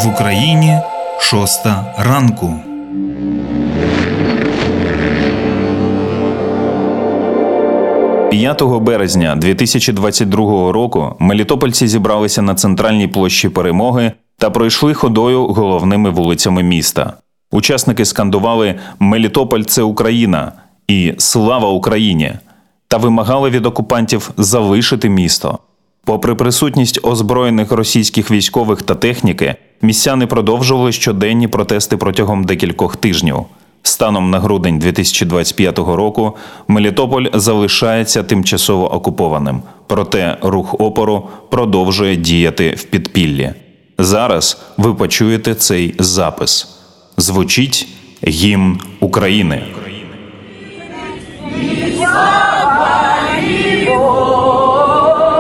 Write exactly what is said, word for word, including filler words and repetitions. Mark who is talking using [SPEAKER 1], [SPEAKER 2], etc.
[SPEAKER 1] В Україні шоста ранку.
[SPEAKER 2] п'ятого березня дві тисячі двадцять другого року мелітопольці зібралися на центральній площі Перемоги та пройшли ходою головними вулицями міста. Учасники скандували «Мелітополь – це Україна» і «Слава Україні!» та вимагали від окупантів залишити місто. Попри присутність озброєних російських військових та техніки, містяни продовжували щоденні протести протягом декількох тижнів. Станом на грудень дві тисячі двадцять п'ятого року Мелітополь залишається тимчасово окупованим, проте рух опору продовжує діяти в підпіллі. Зараз ви почуєте цей запис. Звучить гімн України.
[SPEAKER 3] Слава